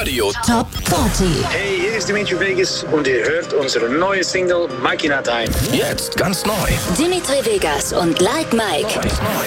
Radio Top 40. Hey, hier ist Dimitri Vegas und ihr hört unsere neue Single Makina Time. Jetzt ganz neu. Dimitri Vegas und Like Mike. Ganz neu.